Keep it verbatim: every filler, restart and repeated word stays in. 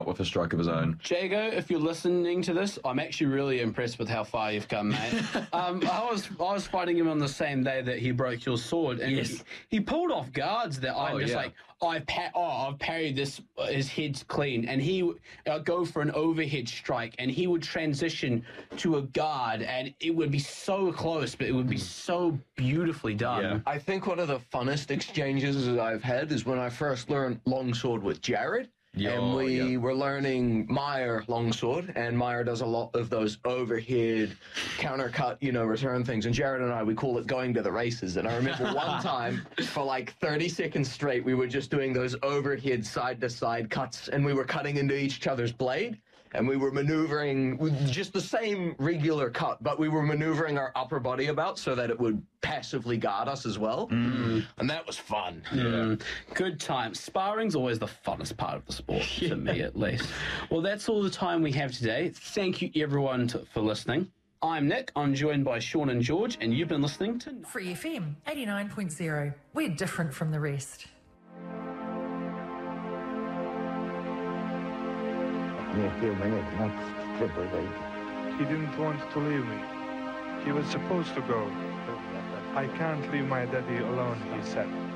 with a strike of his own. Jago, if you're listening to this, I'm actually really impressed with how far you've come, mate. um, I was I was fighting him on the same day that he broke your sword, and Yes. he, he pulled off guards that I'm Oh, just yeah. like, I've pa- oh, I've parried this, uh, his head's clean, and he would uh, go for an overhead strike, and he would transition to a guard, and it would be so close, but it would be so beautifully done. Yeah. I think one of the funnest exchanges I've had is when I first learned longsword with Jared. Yeah, and we yeah. were learning Meyer longsword, and Meyer does a lot of those overhead, countercut, you know, return things. And Jared and I, we call it going to the races. And I remember one time, for like thirty seconds straight, we were just doing those overhead side-to-side cuts, and we were cutting into each other's blade. And we were maneuvering with just the same regular cut, but we were maneuvering our upper body about so that it would passively guard us as well. Mm. And that was fun. Mm, good time. Sparring's always the funnest part of the sport, to me at least. Well, that's all the time we have today. Thank you, everyone, to, for listening. I'm Nick. I'm joined by Sean and George, and you've been listening to Free F M eighty-nine point zero. We're different from the rest. In a few minutes, next triple eight. He didn't want to leave me. He was supposed to go. I can't leave my daddy alone, he said.